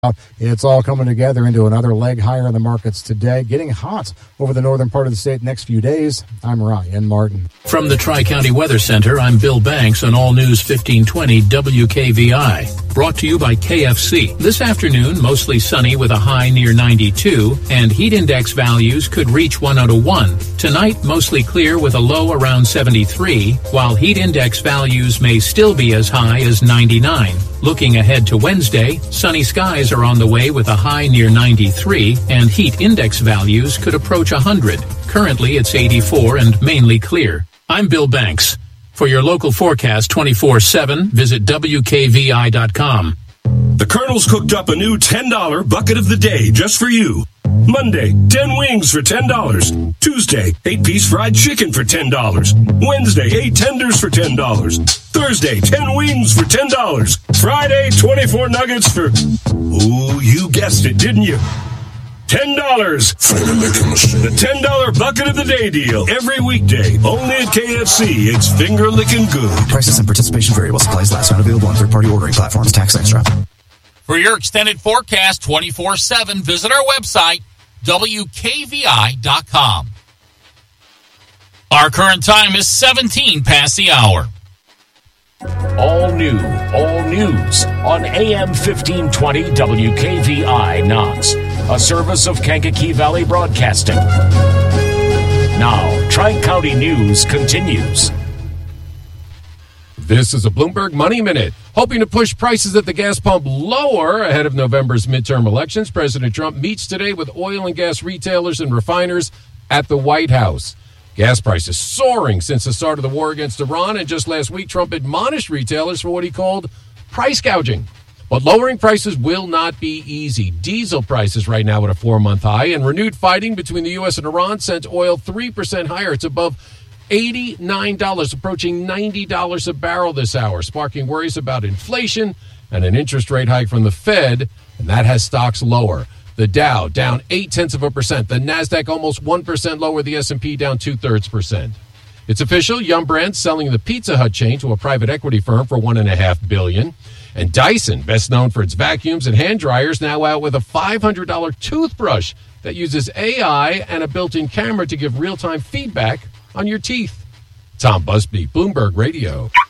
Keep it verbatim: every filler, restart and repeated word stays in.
It's all coming together into another leg higher in the markets today, getting hot over the northern part of the state next few days. I'm Ryan Martin. From the Tri-County Weather Center, I'm Bill Banks on All News fifteen twenty W K V I. Brought to you by K F C. This afternoon, mostly sunny with a high near ninety-two, and heat index values could reach one oh one. Tonight, mostly clear with a low around seventy-three, while heat index values may still be as high as ninety-nine. Looking ahead to Wednesday, sunny skies are on the way with a high near ninety-three, and heat index values could approach one hundred. Currently, it's eighty-four and mainly clear. I'm Bill Banks. For your local forecast twenty-four seven, visit W K V I dot com. The Colonel's cooked up a new ten dollar bucket of the day just for you. Monday, ten wings for ten dollars. Tuesday, eight-piece fried chicken for ten dollars. Wednesday, eight tenders for ten dollars. Thursday, ten wings for ten dollars. Friday, twenty-four nuggets for... Ooh, you guessed it, didn't you? ten dollars. The ten dollar bucket of the day deal. Every weekday, only at K F C. It's finger-licking good. Prices and participation vary while supplies last. Not available on third-party ordering platforms. Tax extra. For your extended forecast twenty-four seven, visit our website, W K V I dot com. Our current time is seventeen past the hour. All new, all news on A M fifteen twenty W K V I Knox, a service of Kankakee Valley Broadcasting. Now, Tri-County News continues. This is a Bloomberg Money Minute. Hoping to push prices at the gas pump lower ahead of November's midterm elections, President Trump meets today with oil and gas retailers and refiners at the White House. Gas prices soaring since the start of the war against Iran, and just last week, Trump admonished retailers for what he called price gouging. But lowering prices will not be easy. Diesel prices right now at a four-month high, and renewed fighting between the U S and Iran sent oil three percent higher. It's above eighty-nine dollars, approaching ninety dollars a barrel this hour, sparking worries about inflation and an interest rate hike from the Fed, and that has stocks lower. The Dow down eight-tenths of a percent. The Nasdaq almost one percent lower. The S and P down two-thirds percent. It's official. Yum Brands selling the Pizza Hut chain to a private equity firm for one point five billion dollars. And Dyson, best known for its vacuums and hand dryers, now out with a five hundred dollars toothbrush that uses A I and a built-in camera to give real-time feedback on your teeth. Tom Busby, Bloomberg Radio.